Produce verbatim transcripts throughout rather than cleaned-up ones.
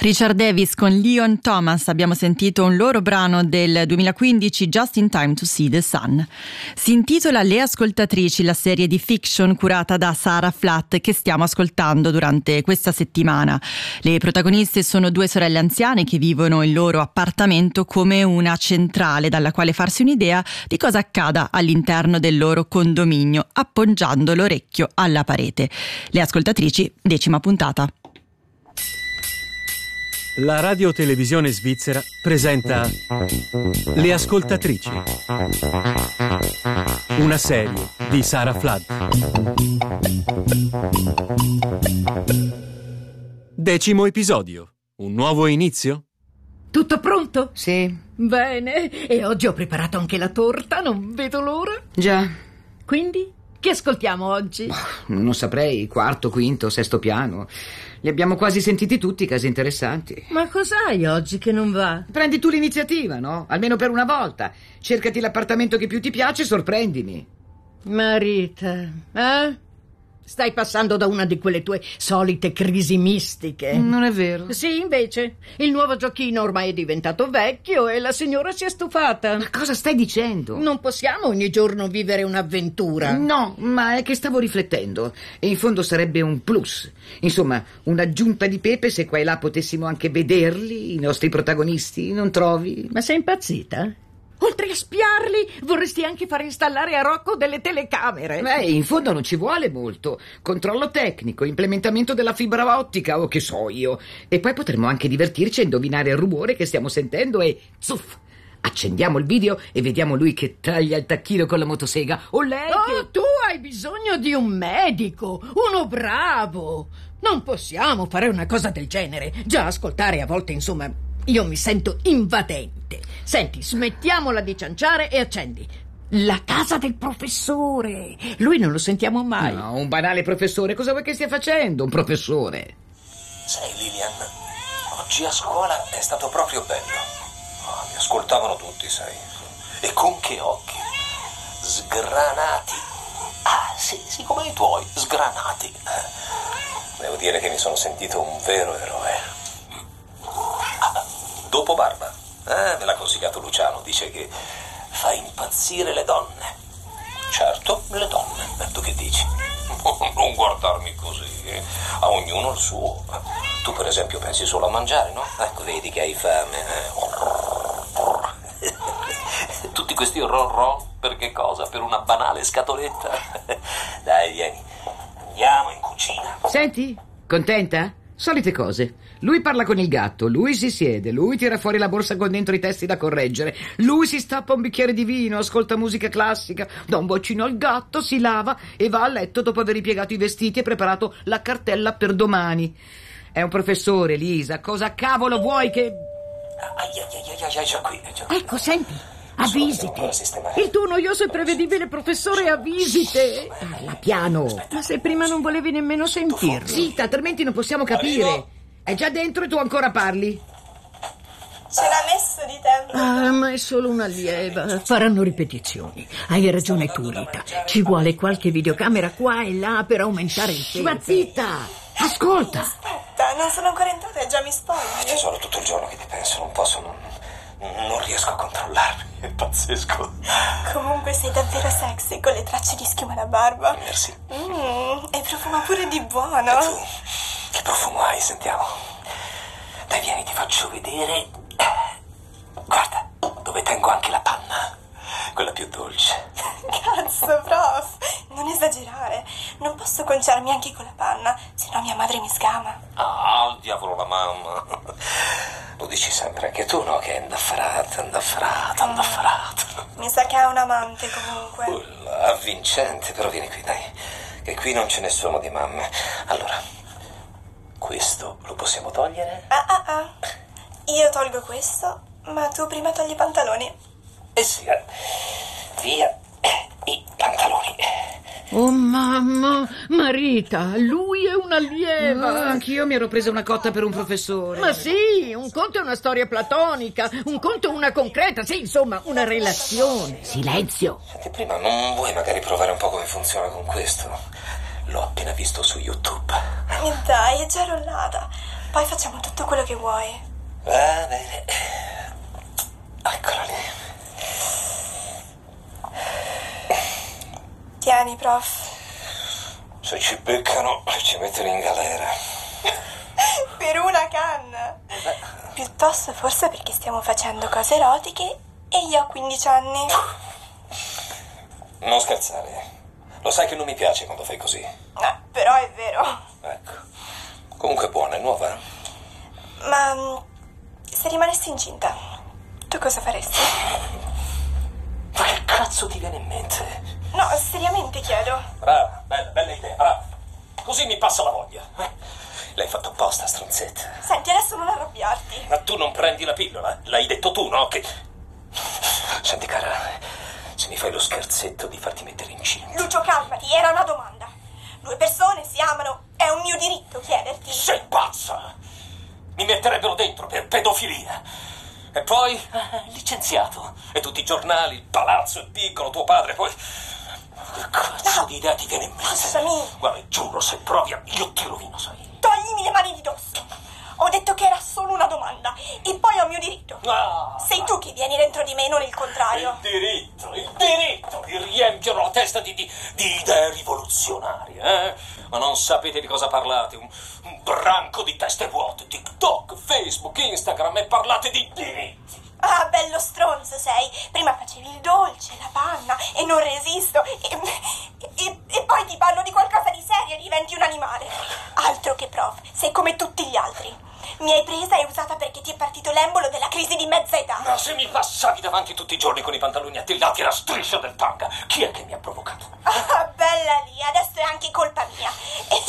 Richard Davis con Leon Thomas, abbiamo sentito un loro brano del duemilaquindici, Just in Time to See the Sun. Si intitola Le ascoltatrici, la serie di fiction curata da Sarah Flatt che stiamo ascoltando durante questa settimana. Le protagoniste sono due sorelle anziane che vivono il loro appartamento come una centrale dalla quale farsi un'idea di cosa accada all'interno del loro condominio, appoggiando l'orecchio alla parete. Le ascoltatrici, decima puntata. La radiotelevisione svizzera presenta Le ascoltatrici, una serie di Sarah Flatt. Decimo episodio, un nuovo inizio? Tutto pronto? Sì. Bene, e oggi ho preparato anche la torta, non vedo l'ora. Già. Quindi, che ascoltiamo oggi? Non saprei, quarto, quinto, sesto piano. Li abbiamo quasi sentiti tutti, casi interessanti. Ma cos'hai oggi che non va? Prendi tu l'iniziativa, no? Almeno per una volta. Cercati l'appartamento che più ti piace e sorprendimi. Marita, eh? Stai passando da una di quelle tue solite crisi mistiche. Non è vero. Sì, invece. Il nuovo giochino ormai è diventato vecchio e la signora si è stufata. Ma cosa stai dicendo? Non possiamo ogni giorno vivere un'avventura. No, ma è che stavo riflettendo. E in fondo sarebbe un plus. Insomma, un'aggiunta di pepe se qua e là potessimo anche vederli, i nostri protagonisti, non trovi? Ma sei impazzita? Oltre a spiarli, vorresti anche far installare a Rocco delle telecamere. Beh, in fondo non ci vuole molto. Controllo tecnico, implementamento della fibra ottica o che so io. E poi potremmo anche divertirci a indovinare il rumore che stiamo sentendo e... zuff! Accendiamo il video e vediamo lui che taglia il tacchino con la motosega. O lei oh, che... tu hai bisogno di un medico, uno bravo. Non possiamo fare una cosa del genere. Già ascoltare a volte, insomma, io mi sento invadente. Senti, smettiamola di cianciare e accendi. La casa del professore. Lui non lo sentiamo mai. No, un banale professore. Cosa vuoi che stia facendo, un professore? Sai, Lilian, oggi a scuola è stato proprio bello. Oh, mi ascoltavano tutti, sai. E con che occhi. Sgranati. Ah, sì, sì, come i tuoi, sgranati. Devo dire che mi sono sentito un vero eroe. Ah, dopo Barba. Eh, me l'ha consigliato Luciano, dice che fa impazzire le donne. Certo, le donne, tu che dici? Non guardarmi così, a ognuno il suo. Tu per esempio pensi solo a mangiare, no? Ecco, vedi che hai fame. Tutti questi ron per che cosa? Per una banale scatoletta? Dai, vieni, andiamo in cucina. Senti, contenta? Solite cose. Lui parla con il gatto, lui si siede, lui tira fuori la borsa con dentro i testi da correggere, lui si stappa un bicchiere di vino, ascolta musica classica, dà un bacino al gatto, si lava e va a letto dopo aver ripiegato i vestiti e preparato la cartella per domani. È un professore, Lisa, cosa cavolo vuoi che... Ai, ai, ai, ai, ai, già qui, già qui. Ecco, senti, a visite. Il tuo noioso e prevedibile professore a visite. Parla piano. Ma se prima non volevi nemmeno sentirlo. Zitta, altrimenti non possiamo capire. È già dentro e tu ancora parli? Ce l'ha messo di tempo. Ah, ma è solo un'allieva. Faranno ripetizioni. Hai ragione tu, Rita. Ci vuole qualche videocamera qua e là per aumentare il tempo. Ma zitta! Ascolta! Aspetta, non sono ancora entrata e già mi spogli. Tesoro, tutto il giorno che ti penso, non posso, non, non riesco a controllarmi. È pazzesco. Comunque sei davvero sexy con le tracce di schiuma alla barba. Merci. Mm, e profuma pure di buono. E tu? Che profumo hai? Sentiamo. Dai, vieni, ti faccio vedere. Guarda, dove tengo anche la panna. Quella più dolce. Cazzo, prof. Non esagerare. Non posso conciarmi anche con la panna, se no mia madre mi sgama. Ah, al diavolo la mamma. Lo dici sempre anche tu, no? Che è indaffarata, indaffarata, indaffarata. Mi sa che ha un amante, comunque. Uh, avvincente, però vieni qui, dai. Che qui non ce ne sono di mamme. Allora... questo lo possiamo togliere? Ah, ah, ah. Io tolgo questo, ma tu prima togli i pantaloni. Eh sì, eh. Via eh, i pantaloni. Oh mamma, Marita, lui è un'allieva. No, anch'io mi ero presa una cotta per un professore. Ma sì, un conto è una storia platonica, un conto è una concreta, sì, insomma, una relazione. Silenzio. Senti, prima non vuoi magari provare un po' come funziona con questo? L'ho appena visto su YouTube. Dai, è già rollata. Poi facciamo tutto quello che vuoi. Va bene. Eccola lì. Tieni, prof. Se ci beccano, ci mettono in galera. Per una canna. Piuttosto forse perché stiamo facendo cose erotiche e io ho quindici anni. Non scherzare. Lo sai che non mi piace quando fai così. Eh, però è vero. Ecco. Comunque buona, è nuova. Ma mm, se rimanessi incinta, tu cosa faresti? Ma che cazzo ti viene in mente? No, seriamente chiedo. Brava, bella, bella idea, brava. Così mi passa la voglia. L'hai fatto apposta, stronzetta. Senti, adesso non arrabbiarti. Ma tu non prendi la pillola? L'hai detto tu, no? Che... Senti, cara, se mi fai lo scherzetto di farti mettere incinta... Lucio, calmati, era una domanda. Due persone si amano, è un mio diritto chiederti. Sei pazza! Mi metterebbero dentro per pedofilia. E poi, eh, licenziato. E tutti i giornali, il palazzo è piccolo, tuo padre, poi... Che cazzo No. di idea ti viene in mente? Lasciami. Guarda, giuro, se provi a... Io ti rovino, sai. Toglimi le mani di dosso. Ho detto che era solo una domanda e poi ho mio diritto. Ah, Sei tu che vieni dentro di me, non il contrario. Il diritto, il diritto di riempiono la testa di, di, di idee rivoluzionarie, eh? Ma non sapete di cosa parlate, un, un branco di teste vuote, TikTok, Facebook, Instagram, e parlate di diritti. Ah, bello stronzo sei. Prima facevi il dolce, la panna e non resisto. E, e, e poi ti parlo di qualcosa di serio e diventi un animale. Altro che prof, sei come tutti gli altri. Mi hai presa e usata perché ti è partito l'embolo della crisi di mezza età. Ma se mi passavi davanti tutti i giorni con i pantaloni attillati e la striscia del tanga, chi è che mi ha provocato? Ah, bella lì, adesso è anche colpa mia. E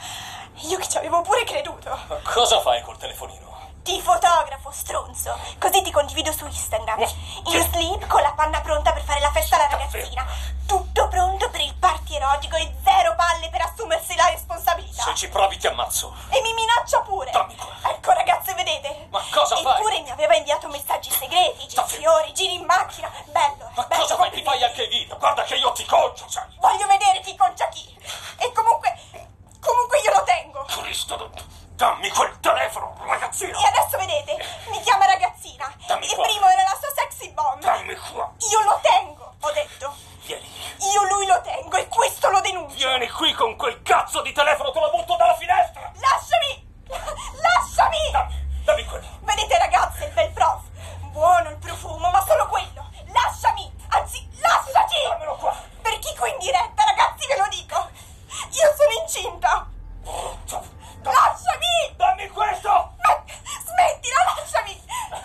io, io che ci avevo pure creduto. Ma cosa fai col telefonino? Ti fotografo, stronzo. Così ti condivido su Instagram. In slip con la panna pronta per fare la festa alla ragazzina. Tutto pronto per il party erotico e zero palle per assumersi la responsabilità. Se ci provi ti ammazzo. E mi minaccia pure. Dammi qua. Ecco ragazze, vedete? Ma cosa fai? Eppure mi aveva inviato messaggi segreti, fiori, giri in macchina. Bello. Ma bello, cosa fai? Ti fai complimenti. anche video. Guarda che io ti concio, sai. Voglio vedere chi concia chi. E comunque, comunque io lo tengo. Cristo, dammi quel telefono, ragazzino. E adesso vedete, mi chiama ragazzina. Dammi E qua. primo era la sua sexy bomb. Dammi qua. Io lo tengo, ho detto. Vieni. Io lui lo tengo e questo lo denuncio. Vieni qui con quel cazzo di telefono, te lo butto dalla finestra. Lasciami! Lasciami! Dammi, dammi quello. Vedete ragazze, il bel prof. Buono il profumo, ma solo quello. Lasciami! Anzi, lasciati! Dammelo qua. Per chi qui in diretta, ragazzi, ve lo dico. Io sono incinta. Brutto. Lasciami! Dammi questo. Ma smettila, lasciami!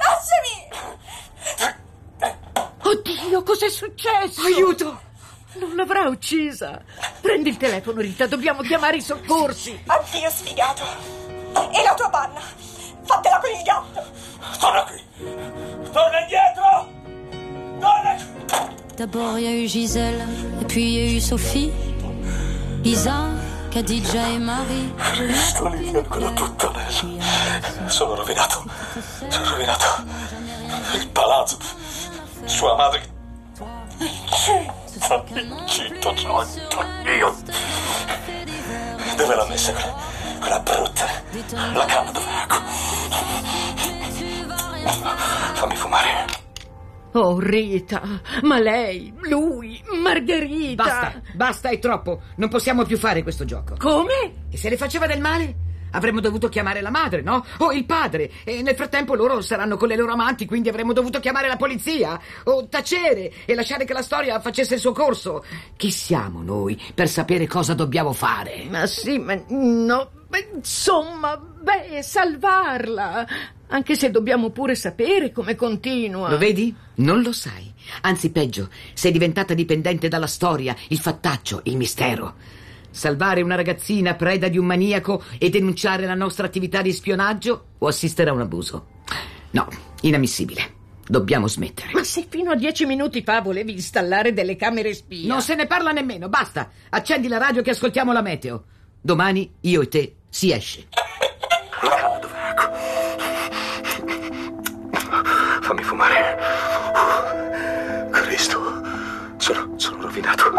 Lasciami! Oddio, cos'è successo? Aiuto! Non l'avrà uccisa. Prendi il telefono, Rita, dobbiamo chiamare i soccorsi. Addio, sfigato. E la tua panna? Fatela con il gatto. Torna qui. Torna indietro. Torna qui. D'abord il y a eu Gisèle, et puis il y a eu Sophie, Lisa, Khadija et Marie. Cristo, Lilian, quella puttanella. Sono rovinato. Sono rovinato. Il palazzo. Sua madre. Incinta. Incinta, santo Dio. Dove l'ha messa quella, quella brutta? La canna dove? Ecco. Fammi fumare. Oh, Rita, ma lei, lui, Margherita. Basta, basta, è troppo. Non possiamo più fare questo gioco. Come? E se le faceva del male? Avremmo dovuto chiamare la madre, no? O il padre. E nel frattempo loro saranno con le loro amanti, quindi avremmo dovuto chiamare la polizia. O tacere e lasciare che la storia facesse il suo corso. Chi siamo noi per sapere cosa dobbiamo fare? Ma sì, ma no, beh, insomma, beh, salvarla. Anche se dobbiamo pure sapere come continua. Lo vedi? Non lo sai. Anzi, peggio, sei diventata dipendente dalla storia, il fattaccio, il mistero. Salvare una ragazzina preda di un maniaco e denunciare la nostra attività di spionaggio o assistere a un abuso? No, inammissibile. Dobbiamo smettere. Ma se fino a dieci minuti fa volevi installare delle camere spia. Non se ne parla nemmeno, basta. Accendi la radio che ascoltiamo la meteo. Domani io e te si esce. La canna dove? Ecco. Fammi fumare. Cristo, sono, sono rovinato.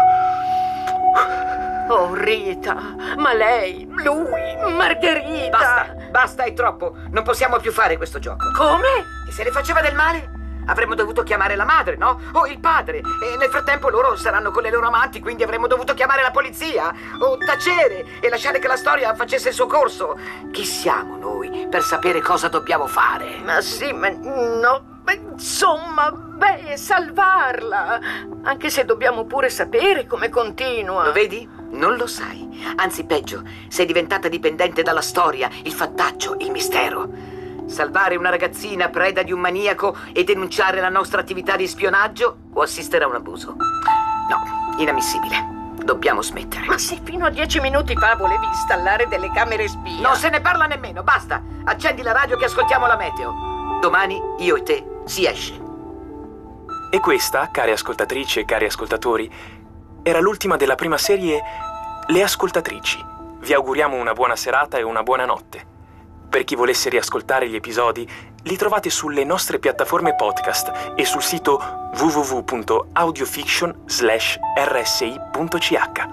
Oh, Rita, ma lei, lui, Margherita. Basta, basta, è troppo. Non possiamo più fare questo gioco. Come? E se le faceva del male? Avremmo dovuto chiamare la madre, no? O il padre. E nel frattempo loro saranno con le loro amanti, quindi avremmo dovuto chiamare la polizia. O tacere e lasciare che la storia facesse il suo corso. Chi siamo noi per sapere cosa dobbiamo fare? Ma sì, ma no. Beh, insomma, beh, salvarla. Anche se dobbiamo pure sapere come continua. Lo vedi? Non lo sai. Anzi, peggio, sei diventata dipendente dalla storia, il fattaggio, il mistero. Salvare una ragazzina preda di un maniaco e denunciare la nostra attività di spionaggio o assistere a un abuso? No, inammissibile. Dobbiamo smettere. Ma se fino a dieci minuti fa volevi installare delle camere spia. Non se ne parla nemmeno, basta. Accendi la radio che ascoltiamo la meteo. Domani io e te si esce. E questa, care ascoltatrici e cari ascoltatori, era l'ultima della prima serie Le Ascoltatrici. Vi auguriamo una buona serata e una buona notte. Per chi volesse riascoltare gli episodi, li trovate sulle nostre piattaforme podcast e sul sito w w w punto audiofiction slash r s i punto c h.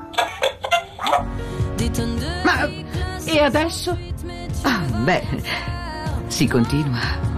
Ma e adesso? Ah, beh, si continua.